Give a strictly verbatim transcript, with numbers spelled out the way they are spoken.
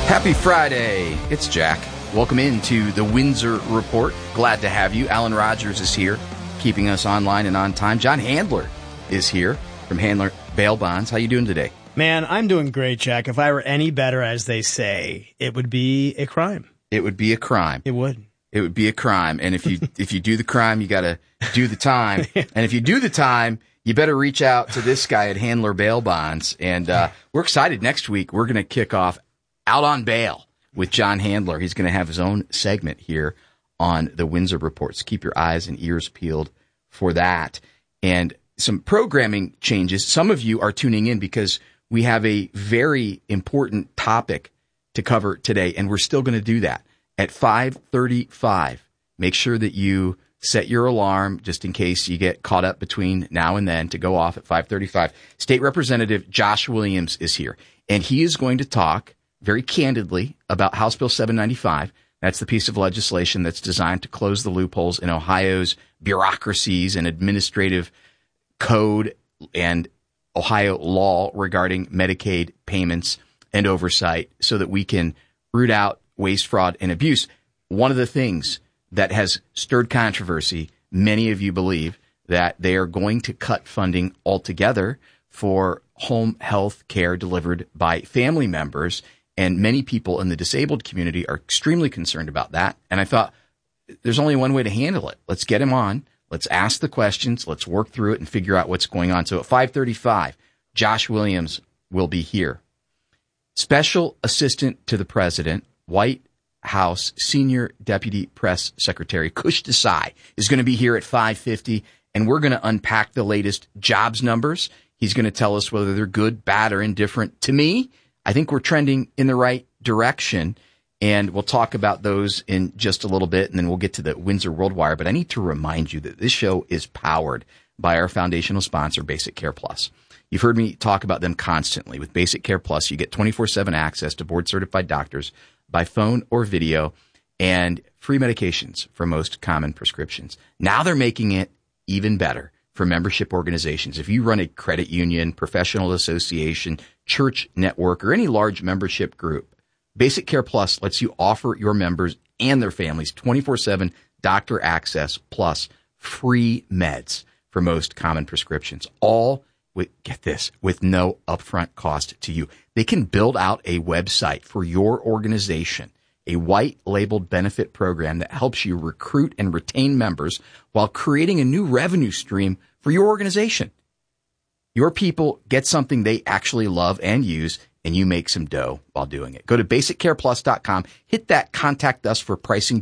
Happy Friday. It's Jack. Welcome into the Windsor Report. Glad to have you. Alan Rogers is here, keeping us online and on time. John Handler is here from Handler Bail Bonds. How you doing today? Man, I'm doing great, Jack. If I were any better, as they say, it would be a crime. It would be a crime. It would. It would be a crime. And if you if you do the crime, you got to do the time. And if you do the time, you better reach out to this guy at Handler Bail Bonds. And uh, we're excited. Next week, we're going to kick off Out on Bail with John Handler. He's going to have his own segment here on the Windsor Reports. Keep your eyes and ears peeled for that. And some programming changes. Some of you are tuning in because we have a very important topic to cover today, and we're still going to do that at five thirty-five. Make sure that you set your alarm just in case you get caught up between now and then to go off at five thirty-five. State Representative Josh Williams is here, and he is going to talk very candidly about House Bill seven ninety-five. That's the piece of legislation that's designed to close the loopholes in Ohio's bureaucracies and administrative code and Ohio law regarding Medicaid payments and oversight so that we can root out waste, fraud, and abuse. One of the things that has stirred controversy, many of you believe that they are going to cut funding altogether for home health care delivered by family members. And many people in the disabled community are extremely concerned about that. And I thought, there's only one way to handle it. Let's get him on. Let's ask the questions. Let's work through it and figure out what's going on. So at five thirty-five, Josh Williams will be here. Special Assistant to the President, White House Senior Deputy Press Secretary Kush Desai is going to be here at five fifty, and we're going to unpack the latest jobs numbers. He's going to tell us whether they're good, bad, or indifferent. To me, I think we're trending in the right direction, and we'll talk about those in just a little bit, and then we'll get to the Windsor World Wire. But I need to remind you that this show is powered by our foundational sponsor, Basic Care Plus. You've heard me talk about them constantly. With Basic Care Plus, you get twenty-four seven access to board-certified doctors by phone or video and free medications for most common prescriptions. Now they're making it even better for membership organizations. If you run a credit union, professional association, church network, or any large membership group, Basic Care Plus lets you offer your members and their families twenty-four seven doctor access plus free meds for most common prescriptions, all with, get this, with no upfront cost to you. They can build out a website for your organization, a white labeled benefit program that helps you recruit and retain members while creating a new revenue stream for your organization. Your people get something they actually love and use, and you make some dough while doing it. Go to basic care plus dot com, hit that contact us for pricing